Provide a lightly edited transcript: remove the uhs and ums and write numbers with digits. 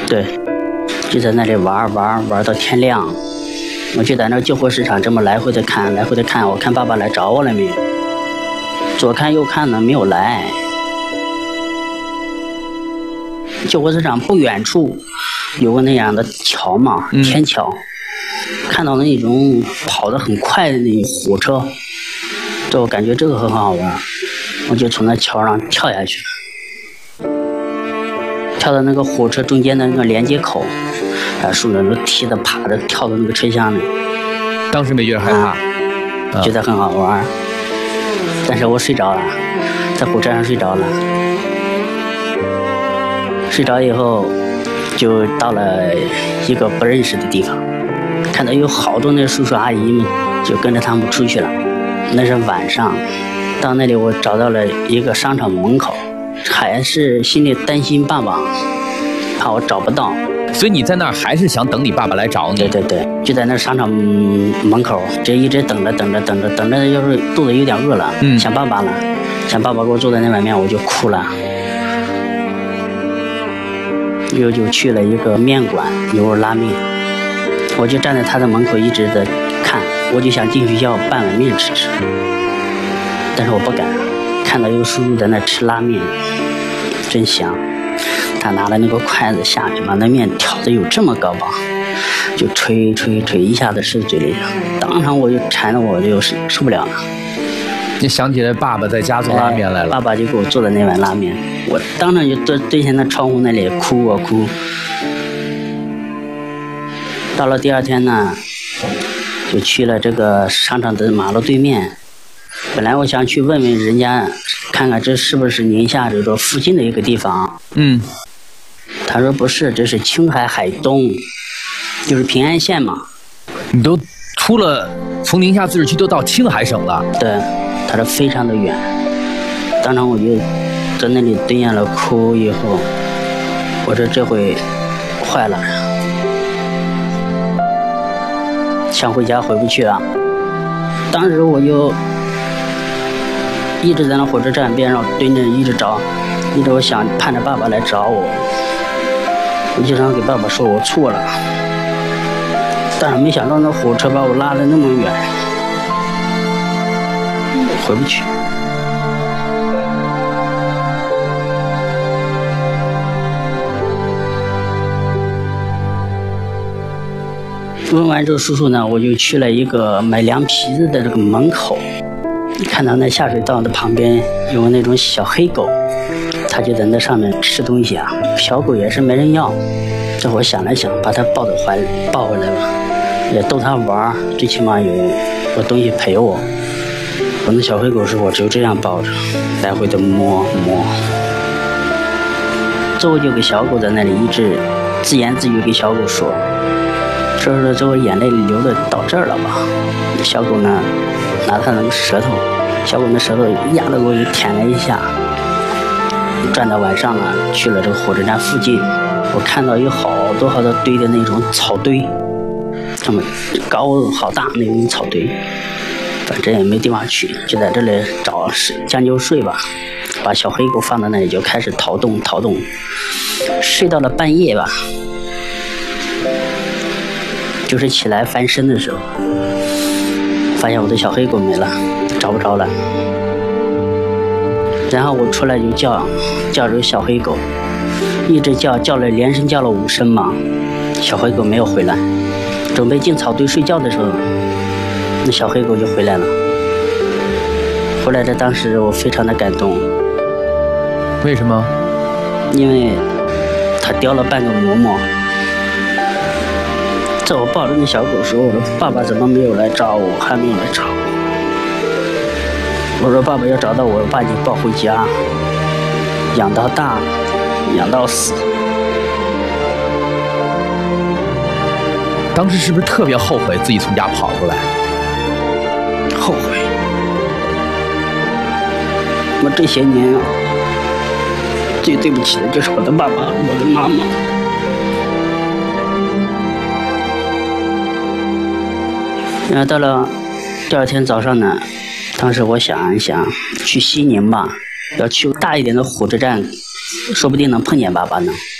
对，就在那里玩到天亮。我就在那救火市场这么来回的看，我看爸爸来找我了没有？左看右看呢，没有来。救火市场不远处有个那样的桥嘛，天桥，看到那种跑得很快的那种火车，这我感觉这个很好玩，我就从那桥上跳下去，跳到那个火车中间的那个连接口，顺着那踢的爬的跳到那个车厢里。 当时没觉得害怕？ 觉得很好玩，但是我睡着了，在火车上睡着了。睡着以后，就到了一个不认识的地方，看到有好多那叔叔阿姨们，就跟着他们出去了。那是晚上，到那里我找到了一个商场门口，还是心里担心爸爸，怕我找不到。 所以你在那儿还是想等你爸爸来找你？ 对，就在那商场门口，这一直等着，就是肚子有点饿了，想爸爸了，想爸爸给我坐在那碗面，我就哭了。又就去了一个面馆，牛肉拉面，我就站在他的门口一直在看，我就想进去要半碗面吃，但是我不敢，看到一个叔叔在那吃拉面，真香。他拿了那个筷子下去，把那面挑的有这么高吧，就吹，一下子吃嘴里上，当场我就馋的我就受不了了。 你想起来爸爸在家做拉面来了， 爸爸就给我做的那碗拉面，我当场就对着那窗户那里哭啊哭。到了第二天呢，就去了这个商场的马路对面，本来我想去问问人家，看看这是不是宁夏这个附近的一个地方。他说不是，这是青海海东，就是平安县嘛。 你都出了，从宁夏自治区都到青海省了？ 对，他说非常的远。当场我就在那里蹲下了哭，以后我说这回坏了，想回家回不去了。当时我就一直在那火车站边上蹲着，一直找，一直我想盼着爸爸来找我。我就想给爸爸说我错了，但是没想到那火车把我拉得那么远，回不去。问完这个叔叔呢，我就去了一个买凉皮子的这个门口，看到那下水道的旁边有那种小黑狗，它就在那上面吃东西啊，小狗也是没人要。这会儿想了想，把它抱到怀里抱回来了，也逗它玩，最起码有个东西陪我。我那小黑狗是我只有这样抱着，来回的摸。最后就给小狗在那里一直自言自语给小狗说这我眼泪流的到这儿了吧。小狗呢拿它那个舌头，小狗那舌头压得我给舔了一下。转到晚上了，去了这个火车站附近，我看到有好多堆的那种草堆，这么高好大那种草堆，反正也没地方去，就在这里找将就睡吧，把小黑狗放在那里就开始逃动，睡到了半夜吧，就是起来翻身的时候，发现我的小黑狗没了，找不着了。然后我出来就叫这个小黑狗，一直叫了连声叫了5声嘛，小黑狗没有回来。准备进草堆睡觉的时候，那小黑狗就回来了。回来的当时我非常的感动。 为什么？ 因为它叼了半个馍馍。在我抱着那小狗时候，我说爸爸怎么没有来找我，还没有来找我。我说爸爸要找到我，把你抱回家，养到大，养到死。 当时是不是特别后悔自己从家跑出来？ 后悔。我这些年最对不起的就是我的爸爸，我的妈妈。然后到了第二天早上呢，当时我想一想去西宁吧，要去大一点的火车站，说不定能碰见爸爸呢。